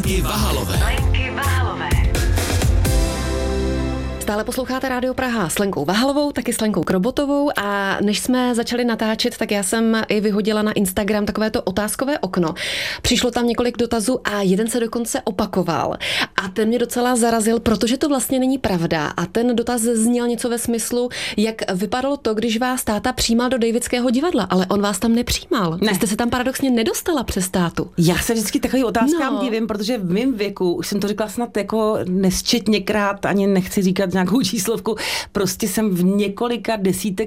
Lenky Vahalové. Stále posloucháte Rádio Praha s Lenkou Vahalovou, taky s Lenkou Krobotovou a než jsme začali natáčet, tak já jsem i vyhodila na Instagram takovéto otázkové okno. Přišlo tam několik dotazů a jeden se dokonce opakoval. A ten mě docela zarazil, protože to vlastně není pravda. A ten dotaz zněl něco ve smyslu, jak vypadalo to, když vás táta přijímal do Davidského divadla, ale on vás tam nepřijímal. Ne. Jste se tam paradoxně nedostala přes tátu. Já se vždycky takový otázkám divím, protože v mém věku, už jsem to řekla snad jako nesčetněkrát, ani nechci říkat nějakou číslovku, prostě jsem v několika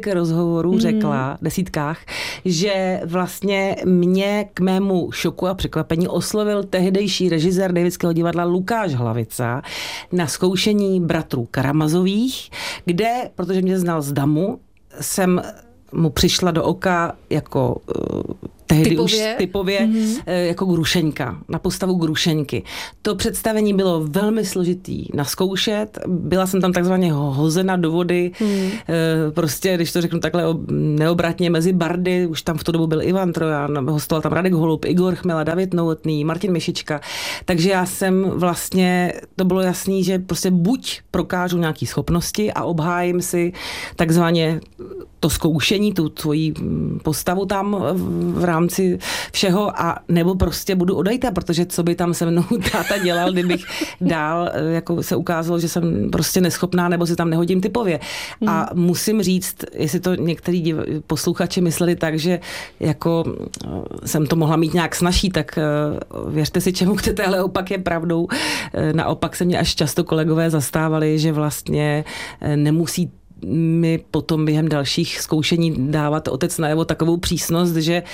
desítkách, že vlastně mě k mému šoku a překvapení oslovil tehdejší režisér Davidského divadla Lukáš Hlavica na zkoušení bratrů Karamazových, kde, protože mě znal z Damu, jsem mu přišla do oka jako tehdy už typově jako Grušeňka, na postavu Grušeňky. To představení bylo velmi složitý naskoušet. Byla jsem tam takzvaně hozena do vody, prostě, když to řeknu takhle neobratně, mezi bardy, už tam v tu dobu byl Ivan Trojan, hostoval tam Radek Holub, Igor Chmela, David Novotný, Martin Mišička. Takže já jsem vlastně, to bylo jasný, že prostě buď prokážu nějaký schopnosti a obhájím si takzvaně to zkoušení, tu tvoji postavu tam v rámci všeho, a nebo prostě budu odejta, protože co by tam se mnou táta dělal, kdybych dál, jako se ukázalo, že jsem prostě neschopná, nebo si tam nehodím typově. A musím říct, jestli to některý posluchači mysleli tak, že jako jsem to mohla mít nějak snazší, tak věřte si, čemu chcete, ale opak je pravdou. Naopak se mě až často kolegové zastávali, že vlastně nemusí mi potom během dalších zkoušení dávat otec najevo takovou přísnost,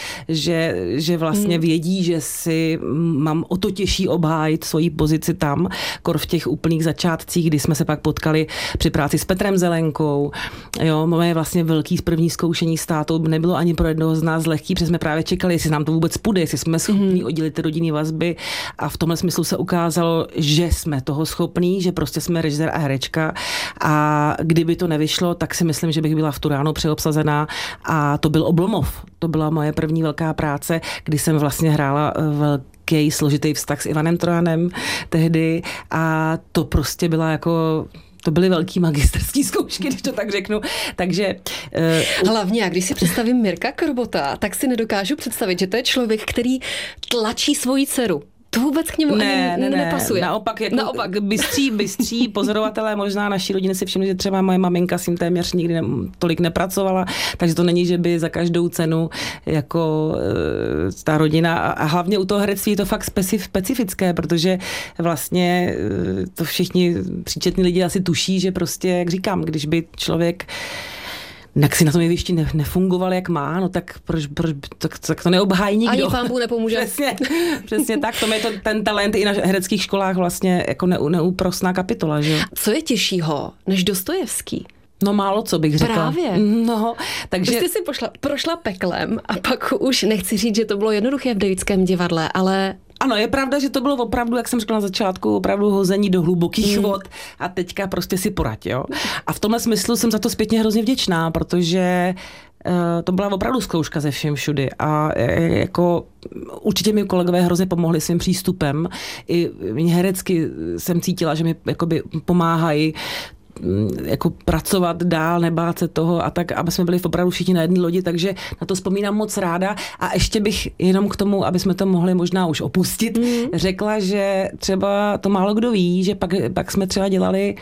že vlastně vědí, že si mám o to těžší obhájit svoji pozici tam, kor v těch úplných začátcích, kdy jsme se pak potkali při práci s Petrem Zelenkou. Jo, moje vlastně velký první zkoušení s tátou nebylo ani pro jednoho z nás lehký, protože jsme právě čekali, jestli nám to vůbec půjde, jestli jsme schopní oddělit ty rodinné vazby, a v tomhle smyslu se ukázalo, že jsme toho schopní, že prostě jsme režisér a herečka, a kdyby to nevyšlo, tak si myslím, že bych byla v tu ráno přeobsazená, a to byl Oblomov. To byla moje první velká práce, kdy jsem vlastně hrála velký složitý vztah s Ivanem Trojanem tehdy, a to prostě byla jako... To byly velký magisterský zkoušky, když to tak řeknu. Takže... Hlavně, když si představím Mirka Krbota, tak si nedokážu představit, že to je člověk, který tlačí svoji dceru. To vůbec k němu nepasuje. Naopak. Bystří pozorovatelé možná naší rodiny si všimli, že třeba moje maminka s tím téměř nikdy tolik nepracovala, takže to není, že by za každou cenu jako ta rodina, a hlavně u toho herectví je to fakt specifické, protože vlastně to všichni příčetní lidi asi tuší, že prostě, jak říkám, když by člověk tak si na tom jevišti nefungoval, jak má, no tak proč tak to neobhájí nikdo. Ani pán Bůh nepomůže. Přesně tak, to je to ten talent i na hereckých školách vlastně jako neúprosná kapitola, že? Co je těžšího než Dostojevský? No málo co bych řekla. Právě. No, takže... Prostě si prošla peklem a pak už nechci říct, že to bylo jednoduché v Davidském divadle, ale... Ano, je pravda, že to bylo opravdu, jak jsem řekla na začátku, opravdu hození do hlubokých vod, a teďka prostě si poraď, jo. A v tomhle smyslu jsem za to zpětně hrozně vděčná, protože to byla opravdu zkouška ze všem všudy, a jako určitě mi kolegové hrozně pomohli svým přístupem. I herecky jsem cítila, že mi jakoby pomáhají jako pracovat dál, nebát se toho, a tak, aby jsme byli opravdu všichni na jedné lodi, takže na to vzpomínám moc ráda. A ještě bych jenom k tomu, aby jsme to mohli možná už opustit, řekla, že třeba to málo kdo ví, že pak jsme třeba dělali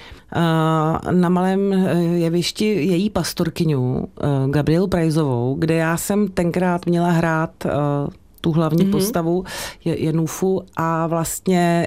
na malém jevišti její pastorkyňu Gabrielu Prajzovou, kde já jsem tenkrát měla hrát tu hlavní postavu Jenufu, a vlastně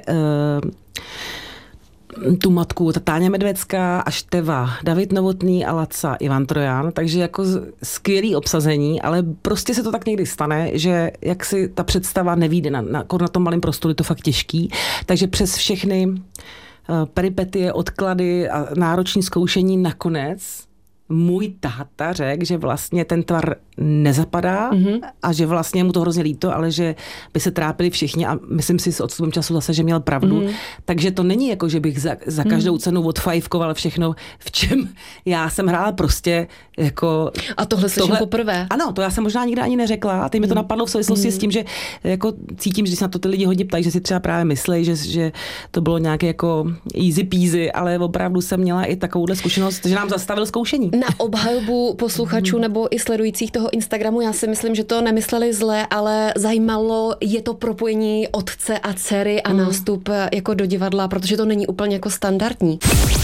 tu matku Táňa Medvecká a Števa, David Novotný a Laca Ivan Trojan, takže jako skvělý obsazení, ale prostě se to tak někdy stane, že jak si ta představa nevyjde na tom malém prostoru, je to fakt těžký, takže přes všechny peripetie, odklady a náročné zkoušení nakonec můj táta řekl, že vlastně ten tvar nezapadá a že vlastně mu to hrozně líto, ale že by se trápili všichni a myslím si s odstupem času zase, že měl pravdu. Takže to není jako, že bych za každou cenu odfajfkoval všechno, v čem já jsem hrála prostě jako... A tohle slyším poprvé. Ano, to já jsem možná nikdy ani neřekla a teď mi to napadlo v souvislosti s tím, že jako cítím, že když se na to ty lidi hodně ptají, že si třeba právě myslí, že to bylo nějaké jako easy peasy, ale opravdu jsem měla i takovouhle zkušenost, že nám zastavil zkoušení. Na obhajobu posluchačů nebo i sledujících toho Instagramu, já si myslím, že to nemysleli zle, ale zajímalo je to propojení otce a dcery a nástup jako do divadla, protože to není úplně jako standardní.